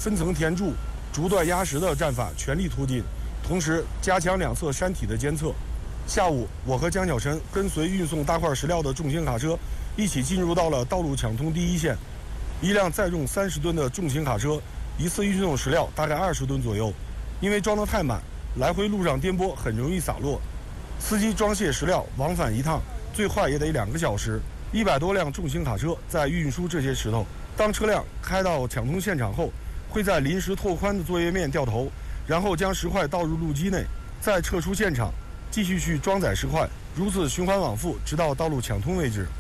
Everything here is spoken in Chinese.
分层填筑、逐段压实的战法全力突进，同时加强两侧山体的监测。下午，我和江小晨跟随运送大块石料的重型卡车一起进入到了道路抢通第一线。一辆载重30吨的重型卡车，一次运送石料大概20吨左右，因为装得太满，来回路上颠簸，很容易洒落。司机装卸石料往返一趟，最快也得2个小时。100多辆重型卡车在运输这些石头。当车辆开到抢通现场后，会在临时拓宽的作业面掉头，然后将石块倒入路基内，再撤出现场，继续去装载石块，如此循环往复，直到道路抢通为止。